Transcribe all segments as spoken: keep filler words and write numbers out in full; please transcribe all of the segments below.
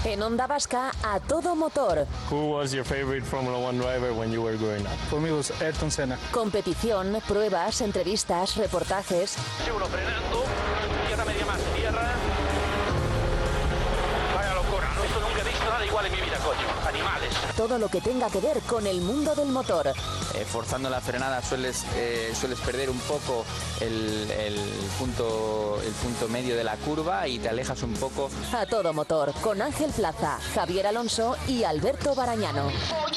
En Onda Vasca, A Todo Motor. Who was your favorite Formula One driver when you were growing up? For me was Ayrton Senna. Competición, pruebas, entrevistas, reportajes. Seguro frenando, tierra media más, tierra. Vaya locura, ¿no? Esto nunca he visto nada igual en mi vida, coño. Animales. Todo lo que tenga que ver con el mundo del motor. Eh, forzando la frenada sueles, eh, sueles perder un poco el, el, punto, el punto medio de la curva y te alejas un poco. A Todo Motor, con Ángel Plaza, Javier Alonso y Alberto Barañano.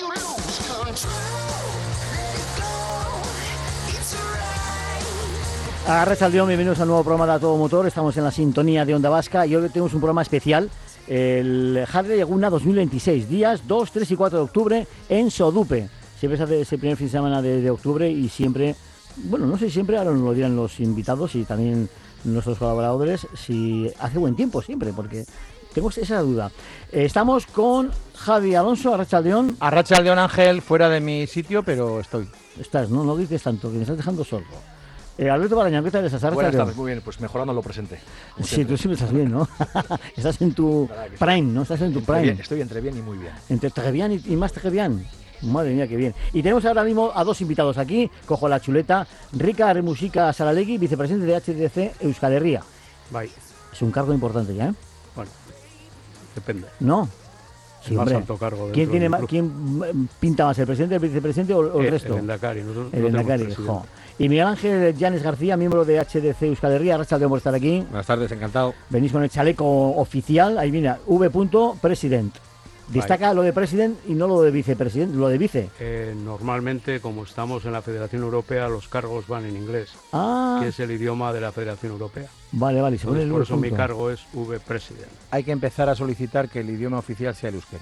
Arratsaldeon, bienvenidos al nuevo programa de A Todo Motor. Estamos en la sintonía de Onda Vasca y hoy tenemos un programa especial, el Harley Eguna dos mil veintiséis, días dos, tres y cuatro de octubre en Sodupe. Siempre se hace ese primer fin de semana de, de octubre y siempre, bueno, no sé, siempre ahora nos lo dirán los invitados y también nuestros colaboradores, si hace buen tiempo siempre, porque tengo esa duda. Eh, estamos con Javi Alonso, Arratsaldeon. Arratsaldeon, Ángel, fuera de mi sitio, pero estoy. Estás, no, no dices tanto, que me estás dejando sordo. Eh, Alberto Barañano, ¿qué tal estás? Buenas tardes, muy bien, pues mejorando lo presente. Sí, tú siempre estás bien, ¿no? Estás en tu prime, ¿no? Estás en tu Estoy prime. bien, estoy entre bien y muy bien. Entre Tejebian y, y más Tejebian. Madre mía, qué bien. Y tenemos ahora mismo a dos invitados aquí. Cojo la chuleta. Rica Remusica Saralegui, vicepresidente de H D C Euskal Herria. Bye. Es un cargo importante ya, ¿eh? Bueno, depende. ¿No? El más alto cargo ¿Quién, dentro tiene del más, grupo. ¿Quién pinta más, el presidente, el vicepresidente o, o el Eh, resto? El Endacari. Nosotros El no tenemos Endacari, presidente. jo. Y Miguel Ángel Llanes García, miembro de H D C Euskal Herria. Arratsaldeon por estar aquí. Buenas tardes, encantado. Venís con el chaleco oficial. Ahí viene, V. President. Destaca lo de president y no lo de vicepresidente, lo de vice. Eh, normalmente, como estamos en la Federación Europea, los cargos van en inglés, Ah, que es el idioma de la Federación Europea. vale, vale. Se pone Entonces, el por eso mi punto. cargo es V-President. Hay que empezar a solicitar que el idioma oficial sea el euskera.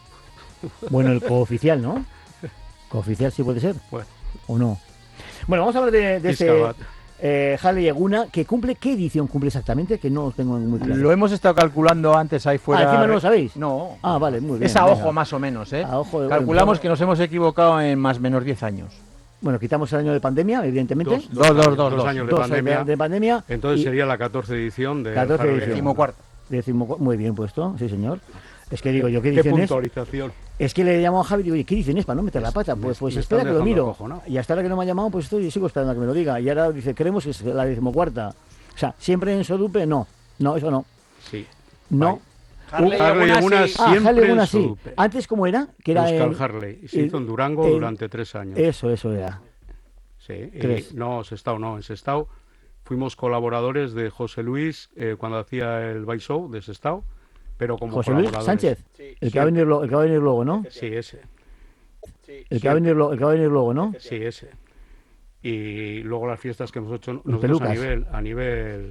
Bueno, el cooficial, ¿no? Cooficial sí puede ser, Bueno, ¿o no? Bueno, vamos a hablar de, de ese Piscabat. eh, Harley Eguna, que cumple, ¿qué edición cumple exactamente? Que no os tengo muy claro. Lo hemos estado calculando antes ahí fuera. Ah, encima no lo sabéis. No. Ah, vale, muy bien. Es a venga. ojo más o menos, ¿eh? A ojo de- Calculamos que nos hemos equivocado en más o menos diez años. Bueno, quitamos el año de pandemia, evidentemente. Dos, Dos, dos, dos, dos dos. años de Dos pandemia. de, de pandemia. Entonces y sería la catorce edición de catorce Harley edición. Eguna. Decimocuarto. decimo- muy bien puesto, sí señor. Es que digo yo, ¿qué ¿Qué edición es? puntualización? Es que le llamo a Javi y digo, oye, ¿qué dicen es para no meter la pata? Pues, pues me espera están que lo dejando miro. acojonado. Y hasta ahora que no me ha llamado, pues estoy sigo esperando a que me lo diga. Y ahora dice, creemos que es la decimocuarta. O sea, siempre en Sodupe, no. No, eso no. Sí. No. Harley Harley Eguna Eguna sí. Ah, siempre Harley Eguna en sí. Sodupe. Antes, ¿cómo era? Que era Euskal en- Harley. Y se el- hizo en Durango el- durante tres años. Eso, eso era. Sí, y ¿Crees? no, Sestao no, en Sestao fuimos colaboradores de José Luis eh, cuando hacía el Bike Show de Sestao, pero como José Luis colaboradores. Sánchez. El que, va a venir, lo- el que va a venir luego, ¿no? Sí, ese, El que, va a venir, lo- el que va a venir luego, ¿no? sí, ese. Y luego las fiestas que hemos hecho Los nosotros a pelucas. nivel, a nivel